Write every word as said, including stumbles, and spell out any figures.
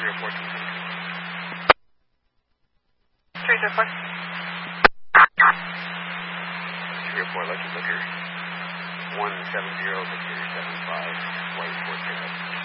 three oh four two six. three oh four. three oh four, Lucky Liquor. one seven zero Victor seven five, White Ford pickup.